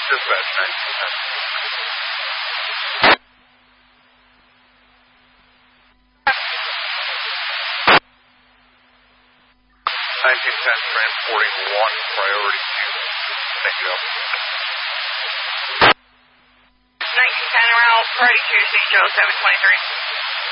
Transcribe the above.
Dispatch 1910 transporting 1 priority queue. Thank you. 1910 around priority queue, St. Joe 723.